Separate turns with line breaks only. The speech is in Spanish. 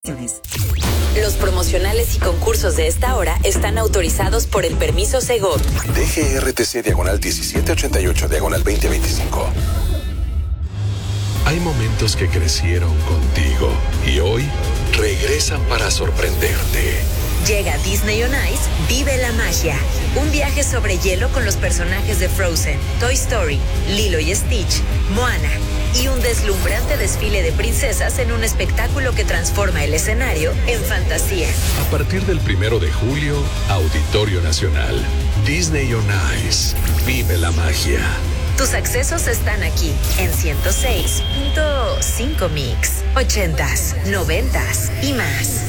Los promocionales y concursos de esta hora están autorizados por el permiso Segov.
DGRTC /1788/2025.
Hay momentos que crecieron contigo y hoy regresan para sorprenderte.
Llega Disney on Ice, vive la magia. Un viaje sobre hielo con los personajes de Frozen, Toy Story, Lilo y Stitch, Moana y un deslumbrante desfile de princesas en un espectáculo que transforma el escenario en fantasía.
A partir del 1 de julio, Auditorio Nacional. Disney on Ice, vive la magia.
Tus accesos están aquí en 106.5 Mix, 80s, 90s y más.